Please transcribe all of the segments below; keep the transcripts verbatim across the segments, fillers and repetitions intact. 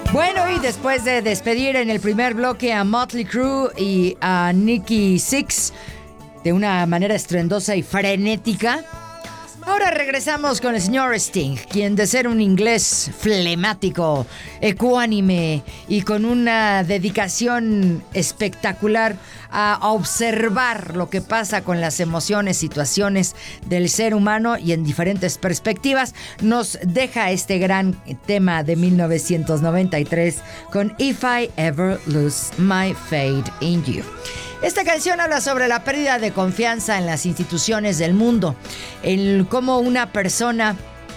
Bueno, y después de despedir en el primer bloque a Motley Crue y a Nikki Sixx de una manera estruendosa y frenética, ahora regresamos con el señor Sting, quien de ser un inglés flemático, ecuánime y con una dedicación espectacular a observar lo que pasa con las emociones, situaciones del ser humano y en diferentes perspectivas, nos deja este gran tema de mil novecientos noventa y tres con If I Ever Lose My Faith in You. Esta canción habla sobre la pérdida de confianza en las instituciones del mundo, en cómo una persona,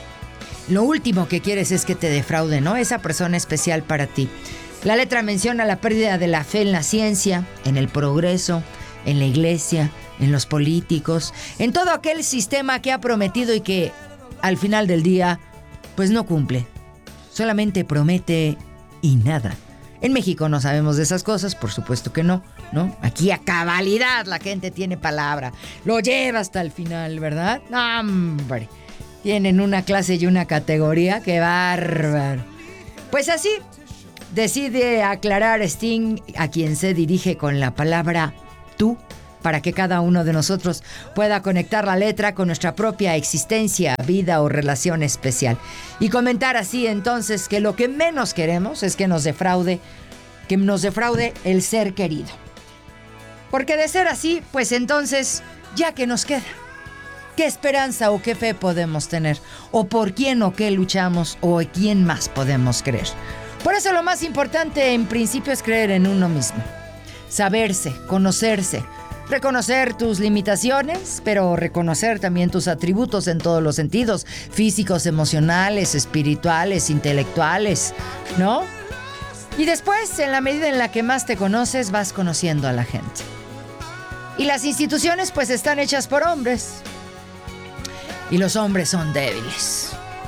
lo último que quieres es que te defraude, ¿no? Esa persona especial para ti. La letra menciona la pérdida de la fe en la ciencia, en el progreso, en la iglesia, en los políticos, en todo aquel sistema que ha prometido y que al final del día, pues no cumple. Solamente promete y nada. En México no sabemos de esas cosas, por supuesto que no, ¿no? Aquí a cabalidad la gente tiene palabra, lo lleva hasta el final, ¿verdad? ¡Hombre! Tienen una clase y una categoría, ¡qué bárbaro! Pues así decide aclarar Sting, a quien se dirige con la palabra tú, para que cada uno de nosotros pueda conectar la letra con nuestra propia existencia, vida o relación especial. Y comentar así entonces que lo que menos queremos es que nos defraude, que nos defraude el ser querido. Porque de ser así, pues entonces, ¿ya qué nos queda? ¿Qué esperanza o qué fe podemos tener? ¿O por quién o qué luchamos? ¿O en quién más podemos creer? Por eso lo más importante en principio es creer en uno mismo. Saberse, conocerse, reconocer tus limitaciones, pero reconocer también tus atributos en todos los sentidos, físicos, emocionales, espirituales, intelectuales, ¿no? Y después, en la medida en la que más te conoces, vas conociendo a la gente. Y las instituciones, pues, están hechas por hombres. Y los hombres son débiles.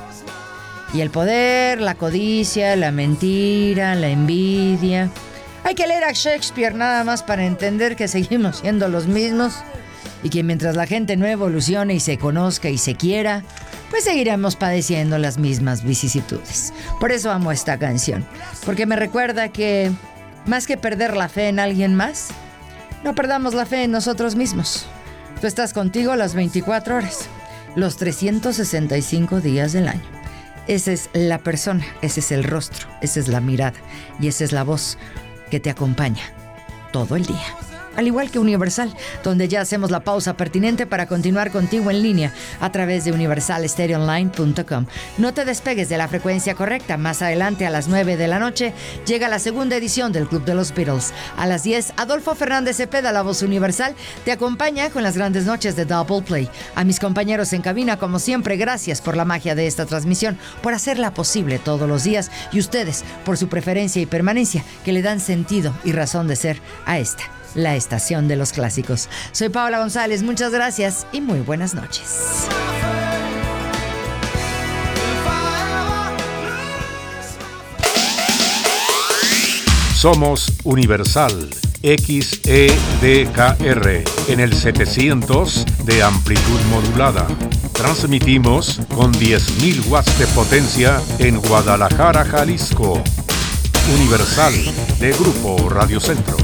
Y el poder, la codicia, la mentira, la envidia. Hay que leer a Shakespeare nada más para entender que seguimos siendo los mismos y que mientras la gente no evolucione y se conozca y se quiera, pues seguiremos padeciendo las mismas vicisitudes. Por eso amo esta canción, porque me recuerda que más que perder la fe en alguien más, no perdamos la fe en nosotros mismos. Tú estás contigo las veinticuatro horas, los trescientos sesenta y cinco días del año. Esa es la persona, ese es el rostro, esa es la mirada y esa es la voz que te acompaña todo el día. Al igual que Universal, donde ya hacemos la pausa pertinente para continuar contigo en línea a través de universal stereo online punto com. No te despegues de la frecuencia correcta. Más adelante, a las nueve de la noche, llega la segunda edición del Club de los Beatles. A las diez, Adolfo Fernández Cepeda, la voz universal, te acompaña con las grandes noches de Double Play. A mis compañeros en cabina, como siempre, gracias por la magia de esta transmisión, por hacerla posible todos los días, y ustedes por su preferencia y permanencia, que le dan sentido y razón de ser a esta, la estación de los clásicos. Soy Paola González, muchas gracias y muy buenas noches. Somos Universal X E D K R en el setecientos de amplitud modulada. Transmitimos con diez mil watts de potencia en Guadalajara, Jalisco. Universal de Grupo Radio Centro.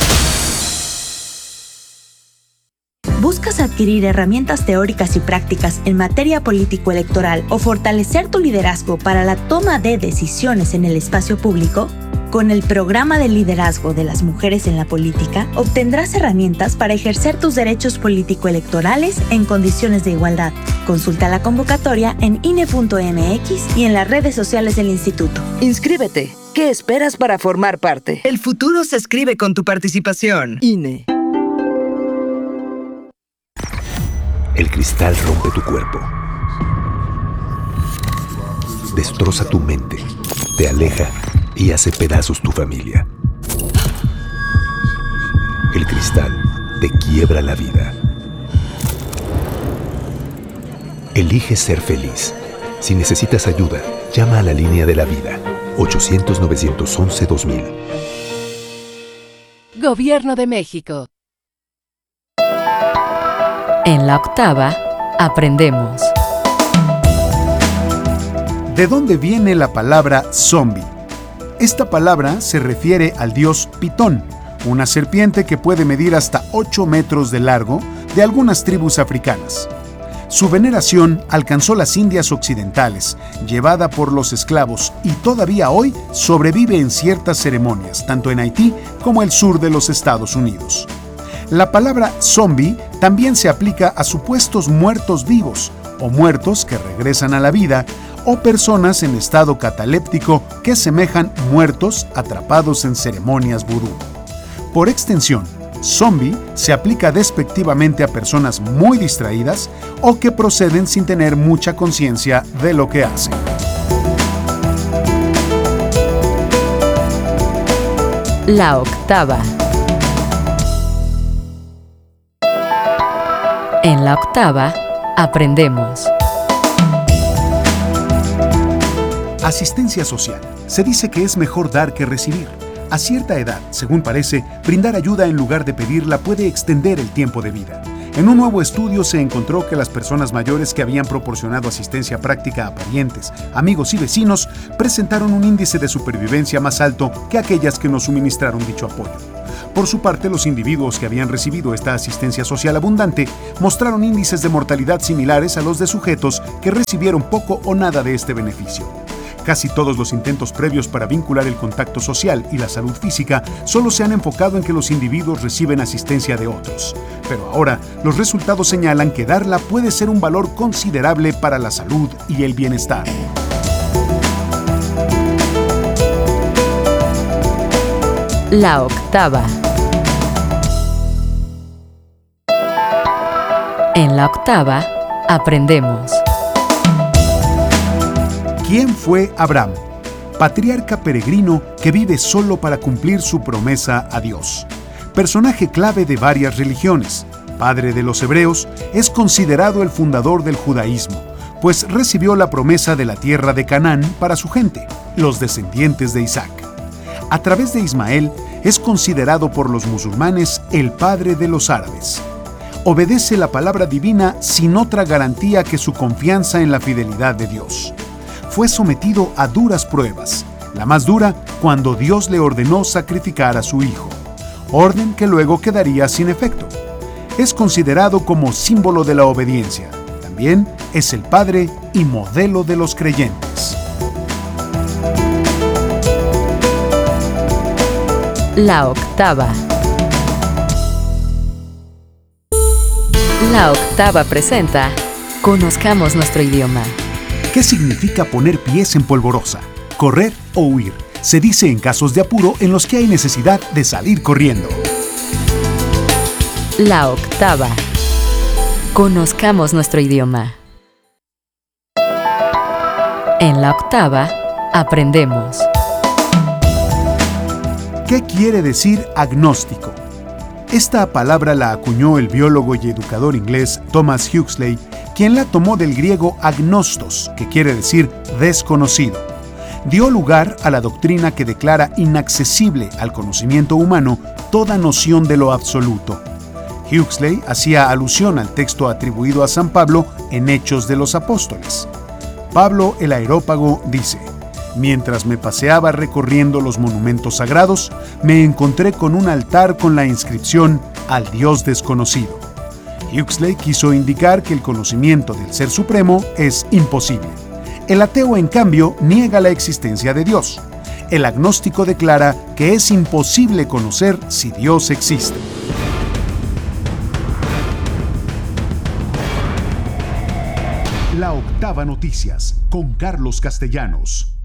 ¿Buscas adquirir herramientas teóricas y prácticas en materia político-electoral o fortalecer tu liderazgo para la toma de decisiones en el espacio público? Con el Programa de Liderazgo de las Mujeres en la Política, obtendrás herramientas para ejercer tus derechos político-electorales en condiciones de igualdad. Consulta la convocatoria en I N E punto M X y en las redes sociales del Instituto. Inscríbete. ¿Qué esperas para formar parte? El futuro se escribe con tu participación. I N E. El cristal rompe tu cuerpo, destroza tu mente, te aleja y hace pedazos tu familia. El cristal te quiebra la vida. Elige ser feliz. Si necesitas ayuda, llama a la línea de la vida, ochocientos, novecientos once, dos mil. Gobierno de México. En la octava, aprendemos. ¿De dónde viene la palabra zombie? Esta palabra se refiere al dios Pitón, una serpiente que puede medir hasta ocho metros de largo de algunas tribus africanas. Su veneración alcanzó las Indias occidentales, llevada por los esclavos, y todavía hoy sobrevive en ciertas ceremonias, tanto en Haití como el sur de los Estados Unidos. La palabra zombie también se aplica a supuestos muertos vivos, o muertos que regresan a la vida, o personas en estado cataléptico que semejan muertos atrapados en ceremonias vudú. Por extensión, zombie se aplica despectivamente a personas muy distraídas o que proceden sin tener mucha conciencia de lo que hacen. La octava. En la octava, aprendemos. Asistencia social. Se dice que es mejor dar que recibir. A cierta edad, según parece, brindar ayuda en lugar de pedirla puede extender el tiempo de vida. En un nuevo estudio se encontró que las personas mayores que habían proporcionado asistencia práctica a parientes, amigos y vecinos presentaron un índice de supervivencia más alto que aquellas que no suministraron dicho apoyo. Por su parte, los individuos que habían recibido esta asistencia social abundante mostraron índices de mortalidad similares a los de sujetos que recibieron poco o nada de este beneficio. Casi todos los intentos previos para vincular el contacto social y la salud física solo se han enfocado en que los individuos reciben asistencia de otros. Pero ahora, los resultados señalan que darla puede ser un valor considerable para la salud y el bienestar. La octava. En la octava, aprendemos. ¿Quién fue Abraham? Patriarca peregrino que vive solo para cumplir su promesa a Dios. Personaje clave de varias religiones, padre de los hebreos, es considerado el fundador del judaísmo, pues recibió la promesa de la tierra de Canaán para su gente, los descendientes de Isaac. A través de Ismael, es considerado por los musulmanes el padre de los árabes. Obedece la palabra divina sin otra garantía que su confianza en la fidelidad de Dios. Fue sometido a duras pruebas, la más dura cuando Dios le ordenó sacrificar a su hijo, orden que luego quedaría sin efecto. Es considerado como símbolo de la obediencia. También es el padre y modelo de los creyentes. La octava. La octava presenta Conozcamos nuestro idioma. ¿Qué significa poner pies en polvorosa? Correr o huir. Se dice en casos de apuro en los que hay necesidad de salir corriendo. La octava. Conozcamos nuestro idioma. En la octava, aprendemos. ¿Qué quiere decir agnóstico? Esta palabra la acuñó el biólogo y educador inglés Thomas Huxley, quien la tomó del griego agnostos, que quiere decir desconocido. Dio lugar a la doctrina que declara inaccesible al conocimiento humano toda noción de lo absoluto. Huxley hacía alusión al texto atribuido a San Pablo en Hechos de los Apóstoles. Pablo el Areópago dice: mientras me paseaba recorriendo los monumentos sagrados, me encontré con un altar con la inscripción al Dios desconocido. Huxley quiso indicar que el conocimiento del Ser Supremo es imposible. El ateo, en cambio, niega la existencia de Dios. El agnóstico declara que es imposible conocer si Dios existe. La Octava Noticias, con Carlos Castellanos.